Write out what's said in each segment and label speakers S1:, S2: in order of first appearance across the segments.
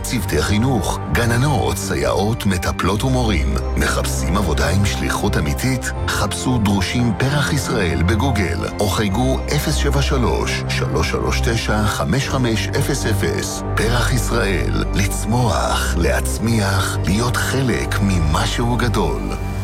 S1: צוותי חינוך, גננות, סייעות, מטפלות ומורים. מחפשים עבודה עם שליחות אמיתית? חפשו דרושים פרח ישראל בגוגל, או חייגו 073-339-5500. פרח ישראל, לצמוח, להצמיח, להיות חלק ממשהו גדול.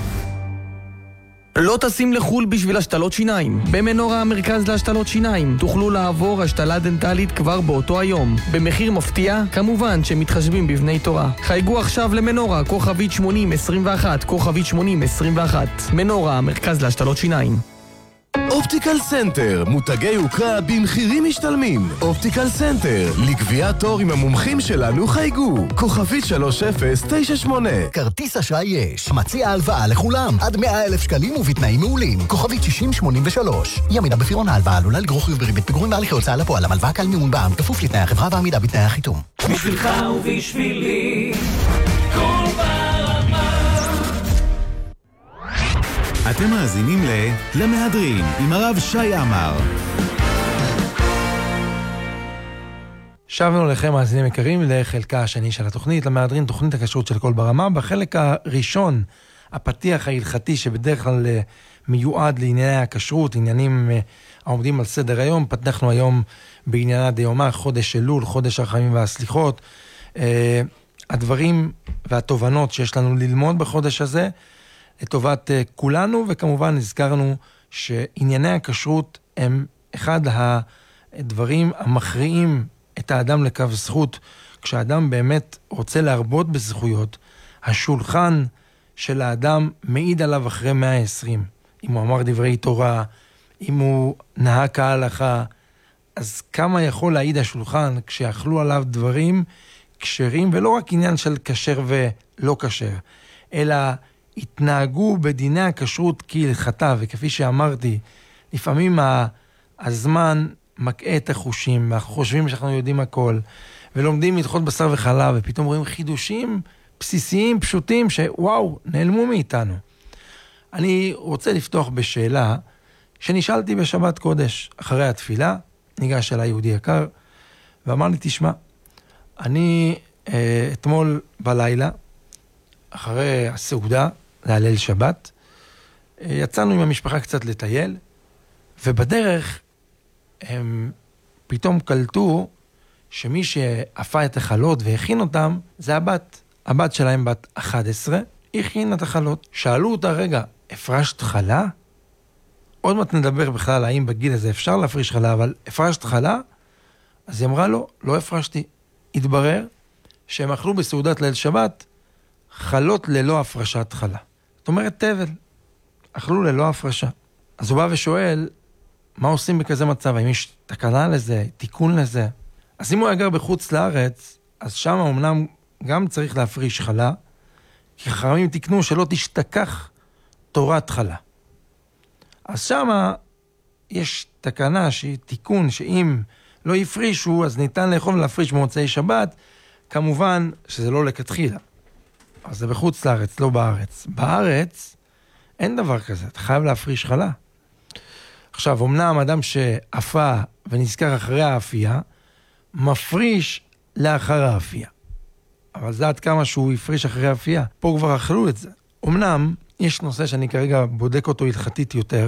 S2: לא טסים לחול בשביל השתלות שיניים. במנורה המרכז להשתלות שיניים תוכלו לעבור השתלה דנטלית כבר באותו היום. במחיר מפתיע, כמובן שמתחשבים בבני תורה. חייגו עכשיו למנורה, כוכבית 8021, כוכבית 8021. מנורה המרכז להשתלות שיניים.
S3: אופטיקל סנטר, מותגי יוקרה במחירים משתלמים. אופטיקל סנטר, לקביעת תור עם המומחים שלנו חייגו. כוכבית 3098.
S4: כרטיס אשראי יש. מציע הלוואה לכולם. עד 100,000 שקלים ובתנאים מעולים. כוכבית 6083. ימינה בפירעון ההלוואה עלולה לגרור חיוב בריבית פיגורים בהליכי הוצאה לפועל. המלוואה קל מימון בע"מ, כפוף לתנאי החברה ועמידה בתנאי החיתום.
S5: בשבילך ובשבילי.
S6: אתם מאזינים למהדרין עם הרב שי עמר.
S7: שבנו לכם מאזינים יקרים לחלקה השני של התוכנית, למהדרין, תוכנית הכשרות של כל ברמה. בחלק הראשון, הפתיח ההלכתי שבדרך כלל מיועד לענייני הכשרות, עניינים העומדים על סדר היום. פתחנו היום בענייני דיומא, חודש אלול, חודש הרחמים והסליחות. הדברים והתובנות שיש לנו ללמוד בחודש הזה, לטובת כולנו, וכמובן הזכרנו שענייני הכשרות הם אחד הדברים המכריעים את האדם לקו זכות. כשאדם באמת רוצה להרבות בזכויות, השולחן של האדם מעיד עליו אחרי 120. אם הוא אמר דברי תורה, אם הוא נהג כהלכה, אז כמה יכול להעיד השולחן כשאכלו עליו דברים כשרים, ולא רק עניין של כשר ולא כשר, אלא התנהגו בדיני הכשרות כהלכתה. וכפי שאמרתי, לפעמים הזמן מקעה את החושים, ואנחנו חושבים שאנחנו יודעים הכל, ולומדים לדחות בשר וחלב, ופתאום רואים חידושים בסיסיים, פשוטים, שוואו, נעלמו מאיתנו. אני רוצה לפתוח בשאלה שנשאלתי בשבת קודש, אחרי התפילה. ניגש אליי יהודי יקר, ואמר לי, תשמע, אני אתמול בלילה, אחרי הסעודה, להלל שבת, יצאנו עם המשפחה קצת לטייל, ובדרך הם פתאום קלטו שמי שאפה את החלות והכין אותם, זה הבת שלהם בת 11, הכין את החלות. שאלו אותה, רגע, הפרשת חלה? עוד מעט נדבר בכלל האם בגיל הזה אפשר להפריש חלה, אבל הפרשת חלה? אז היא אמרה לו, לא הפרשתי. התברר שהם אכלו בסעודת ליל שבת חלות ללא הפרשת חלה. זאת אומרת תבל, אכלו ללא הפרשה. אז הוא בא ושואל, מה עושים בכזה מצב? האם יש תקנה לזה, תיקון לזה? אז אם הוא היה גר בחוץ לארץ, אז שם אמנם גם צריך להפריש חלה, כי חכמים תקנו שלא תשתכח תורת חלה. אז שם יש תקנה שהיא תיקון, שאם לא יפרישו, אז ניתן לאכול ולהפריש במוצאי שבת, כמובן שזה לא לכתחילה. אז זה בחוץ לארץ, לא בארץ. בארץ אין דבר כזה, אתה חייב להפריש חלה. עכשיו, אמנם אדם שאפה ונזכר אחרי האפייה, מפריש לאחר האפייה. אבל זה עד כמה שהוא יפריש אחרי האפייה. פה כבר אכלו את זה. אמנם יש נושא שאני כרגע בודק אותו הלכתית יותר.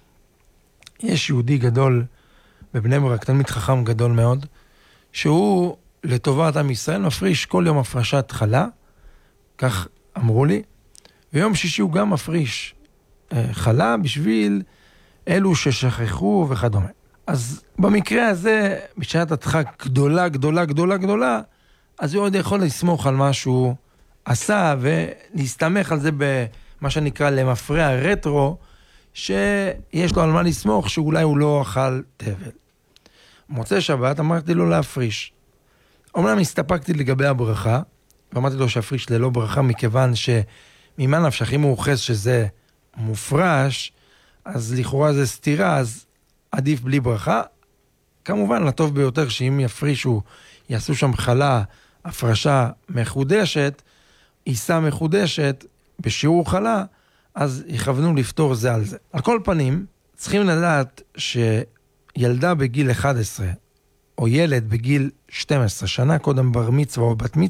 S7: יש יהודי גדול בבני ברק, תלמיד חכם גדול מאוד, שהוא לטובת עם ישראל מפריש כל יום הפרשת חלה, כך אמרו לי, ויום שישי הוא גם מפריש חלה בשביל אלו ששכחו וכדומה. אז במקרה הזה, בשעת הדחק גדולה, גדולה, גדולה, גדולה, אז הוא עוד יכול לסמוך על מה שהוא עשה, ולהסתמך על זה במה שנקרא למפרע רטרו, שיש לו על מה לסמוך, שאולי הוא לא אכל תבל. מוצא שבת אמרתי לו להפריש. אומנם הסתפקתי לגבי הברכה, ואמרתי לו שהפריש ללא ברכה, מכיוון שממה נפשך, אם הוא אוחז שזה מופרש, אז לכאורה זה סתירה, אז עדיף בלי ברכה. כמובן, לטוב ביותר שאם יפרישו, יעשו שם חלה, הפרשה מחודשת, עיסה מחודשת, בשיעור חלה, אז יכוונו לפתור זה על זה. על כל פנים, צריכים לדעת שילדה בגיל 11, או ילד בגיל 12, שנה קודם בר מצווה או בת